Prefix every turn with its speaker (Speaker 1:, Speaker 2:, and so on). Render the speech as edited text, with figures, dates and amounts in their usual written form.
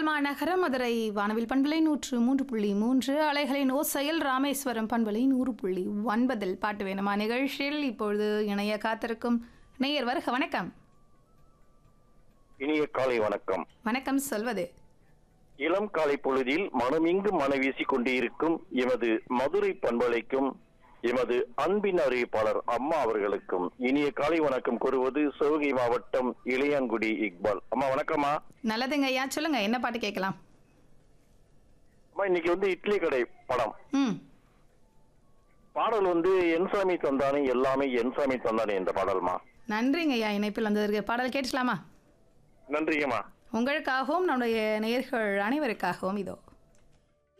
Speaker 1: திண்டுக்கல் மாநகரம் மதுரை வானவில் பண்பலை 103.3 அலைகளின் ஓசையில் ராமேஸ்வரம் பண்பலை 100.9 பாட்டு வேணுமா நிகழ்ச்சியில் இப்பொழுது இணைய காத்திருக்கும் நேயர் வருக. வணக்கம்.
Speaker 2: இனிய காலை வணக்கம்.
Speaker 1: வணக்கம் சொல்வது
Speaker 2: இளம் காலை பொழுதில் மனமிங்கு மனவீசி கொண்டிருக்கும் எமது மதுரை பண்பலைக்கும் எமது அன்பின் அறிவிப்பாளர் அம்மா அவர்களுக்கும் இனிய காலை வணக்கம் கூறுவது சிவகங்கை மாவட்டம் இளையான்குடி இக்பால். அம்மா வணக்கம்மா.
Speaker 1: நல்லதுங்க ஐயா, சொல்லுங்க என்ன பாட்டு கேட்கலாம்?
Speaker 2: அம்மா இன்னைக்கு இட்லி கடை படம் பாடல் என்சாமி தந்தானே எல்லாமே என்சாமி தந்தானே என்ற பாடல்மா.
Speaker 1: நன்றிங்க ஐயா, இணைப்பில் வந்ததற்கு. பாடல் கேட்டுக்கலாமா?
Speaker 2: நன்றிங்கம்மா.
Speaker 1: உங்களுக்காகவும் நம்முடைய நேயர்கள் அனைவருக்காகவும் இதோ.